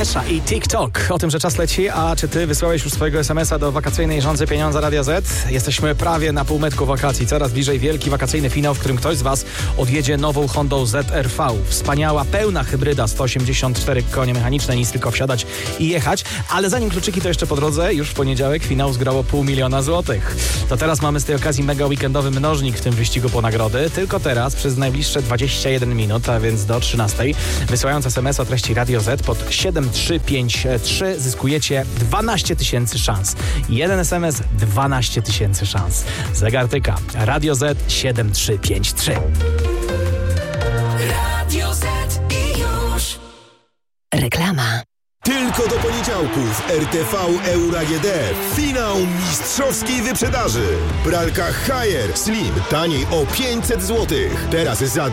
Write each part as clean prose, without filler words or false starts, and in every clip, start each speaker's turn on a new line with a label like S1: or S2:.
S1: Kesha i TikTok. O tym, że czas leci, a czy ty wysłałeś już swojego SMS-a do wakacyjnej rządzy Pieniądza Radia Z? Jesteśmy prawie na półmetku wakacji. Coraz bliżej wielki wakacyjny finał, w którym ktoś z was odjedzie nową Hondą ZR-V. Wspaniała, pełna hybryda, 184 konie mechaniczne, nic tylko wsiadać i jechać. Ale zanim kluczyki, to jeszcze po drodze, już w poniedziałek finał zgrało 500 000 złotych. To teraz mamy z tej okazji mega weekendowy mnożnik w tym wyścigu po nagrody. Tylko teraz, przez najbliższe 21 minut, a więc do 13, wysyłając SMS o treści Radio Z pod 7353 zyskujecie 12 000 szans. Jeden SMS, 12 000 szans. Zegar tyka. Radio Z 7353.
S2: Radio Z i już.
S3: Reklama.
S4: Tylko do poniedziałku w RTV Euro AGD finał mistrzowskiej wyprzedaży. Pralka Haier Slim taniej o 500 zł. Teraz za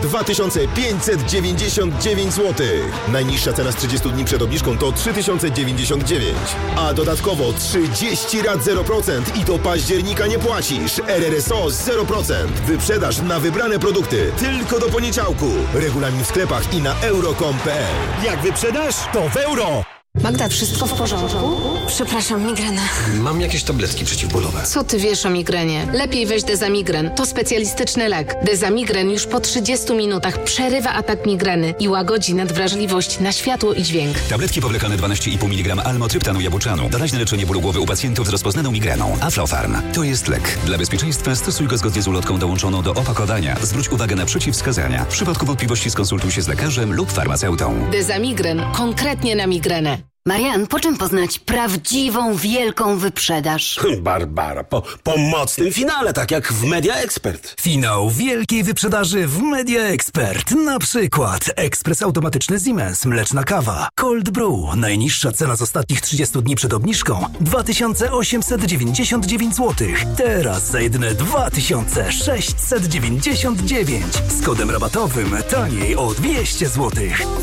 S4: 2599 zł. Najniższa cena z 30 dni przed obniżką to 3099. A dodatkowo 30 rat 0% i do października nie płacisz. RRSO 0%. Wyprzedaż na wybrane produkty. Tylko do poniedziałku. Regulamin w sklepach i na euro.com.pl.
S5: Jak wyprzedasz, to w euro!
S3: Magda, wszystko w porządku? Przepraszam, migrena.
S6: Mam jakieś tabletki przeciwbólowe.
S3: Co ty wiesz o migrenie? Lepiej weź Dezamigren. To specjalistyczny lek. Dezamigren już po 30 minutach przerywa atak migreny i łagodzi nadwrażliwość na światło i dźwięk.
S7: Tabletki powlekane 12,5 mg almotryptanu jabłczanu. Doraźne leczenie bólu głowy u pacjentów z rozpoznaną migreną. Aflofarm. To jest lek. Dla bezpieczeństwa stosuj go zgodnie z ulotką dołączoną do opakowania. Zwróć uwagę na przeciwwskazania. W przypadku wątpliwości skonsultuj się z lekarzem lub farmaceutą.
S3: Dezamigren. Konkretnie na migrenę.
S8: Marian, po czym poznać prawdziwą, wielką wyprzedaż?
S5: Barbara, po mocnym finale, tak jak w Media Expert.
S9: Finał wielkiej wyprzedaży w Media Expert. Na przykład ekspres automatyczny Siemens, mleczna kawa, Cold Brew. Najniższa cena z ostatnich 30 dni przed obniżką 2899 zł. Teraz za jedyne 2699. Z kodem rabatowym taniej o 200 zł.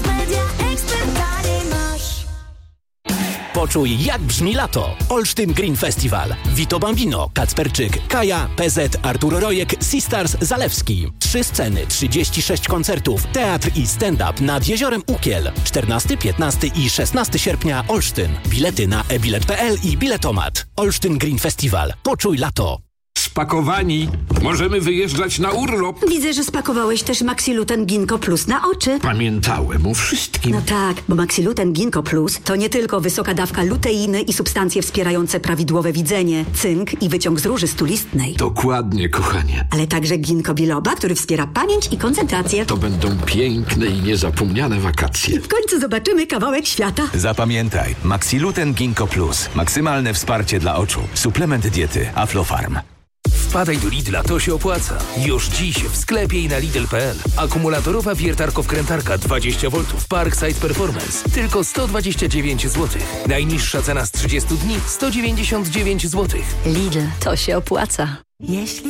S1: Poczuj, jak brzmi lato. Olsztyn Green Festival. Vito Bambino, Kacperczyk, Kaja, PZ, Artur Rojek, Sistars, Zalewski. 3 sceny, 36 koncertów, teatr i stand-up nad Jeziorem Ukiel. 14, 15 i 16 sierpnia Olsztyn. Bilety na ebilet.pl i Biletomat. Olsztyn Green Festival. Poczuj lato.
S10: Spakowani. Możemy wyjeżdżać na urlop.
S8: Widzę, że spakowałeś też Maxiluten Ginkgo Plus na oczy.
S10: Pamiętałem o wszystkim.
S8: No tak, bo Maxiluten Ginkgo Plus to nie tylko wysoka dawka luteiny i substancje wspierające prawidłowe widzenie, cynk i wyciąg z róży stulistnej.
S10: Dokładnie, kochanie.
S8: Ale także ginkgo biloba, który wspiera pamięć i koncentrację.
S10: To będą piękne i niezapomniane wakacje.
S8: W końcu zobaczymy kawałek świata.
S7: Zapamiętaj. Maxiluten Ginkgo Plus. Maksymalne wsparcie dla oczu. Suplement diety Aflofarm.
S11: Wpadaj do Lidla, to się opłaca. Już dziś w sklepie i na Lidl.pl. Akumulatorowa wiertarko-wkrętarka 20 V Parkside Performance. Tylko 129 zł. Najniższa cena z 30 dni 199 zł.
S8: Lidl, to się opłaca. Jeśli